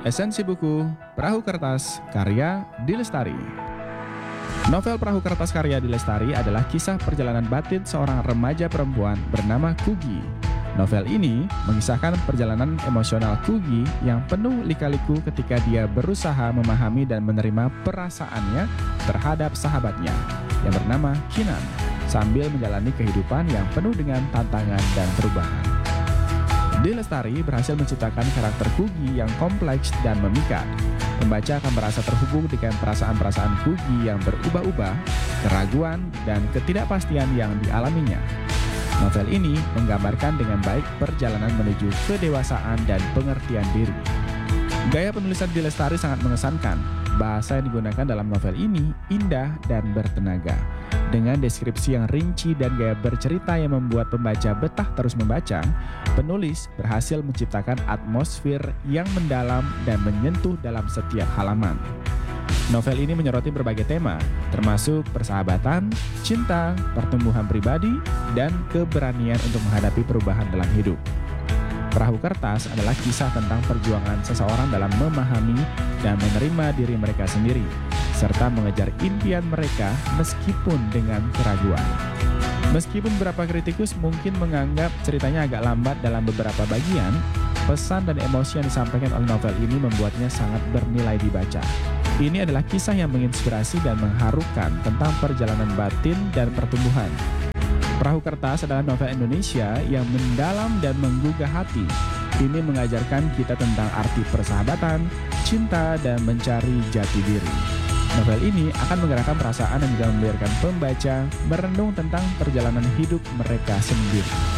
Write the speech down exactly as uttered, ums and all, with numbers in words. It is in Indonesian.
Esensi buku Perahu Kertas karya Dilestari. Novel Perahu Kertas karya Dilestari adalah kisah perjalanan batin seorang remaja perempuan bernama Kugi. Novel ini mengisahkan perjalanan emosional Kugi yang penuh lika-liku ketika dia berusaha memahami dan menerima perasaannya terhadap sahabatnya yang bernama Kinan, sambil menjalani kehidupan yang penuh dengan tantangan dan perubahan. Dilestari berhasil menciptakan karakter Kugi yang kompleks dan memikat. Pembaca akan merasa terhubung dengan perasaan-perasaan Kugi yang berubah-ubah, keraguan, dan ketidakpastian yang dialaminya. Novel ini menggambarkan dengan baik perjalanan menuju kedewasaan dan pengertian diri. Gaya penulisan Dilestari sangat mengesankan. Bahasa yang digunakan dalam novel ini indah dan bertenaga. Dengan deskripsi yang rinci dan gaya bercerita yang membuat pembaca betah terus membaca, penulis berhasil menciptakan atmosfer yang mendalam dan menyentuh dalam setiap halaman. Novel ini menyoroti berbagai tema, termasuk persahabatan, cinta, pertumbuhan pribadi, dan keberanian untuk menghadapi perubahan dalam hidup. Perahu Kertas adalah kisah tentang perjuangan seseorang dalam memahami dan menerima diri mereka sendiri, serta mengejar impian mereka meskipun dengan keraguan. Meskipun beberapa kritikus mungkin menganggap ceritanya agak lambat dalam beberapa bagian, pesan dan emosi yang disampaikan oleh novel ini membuatnya sangat bernilai dibaca. Ini adalah kisah yang menginspirasi dan mengharukan tentang perjalanan batin dan pertumbuhan. Perahu Kertas adalah novel Indonesia yang mendalam dan menggugah hati. Ini mengajarkan kita tentang arti persahabatan, cinta, dan mencari jati diri. Novel ini akan menggerakkan perasaan dan juga membiarkan pembaca merenung tentang perjalanan hidup mereka sendiri.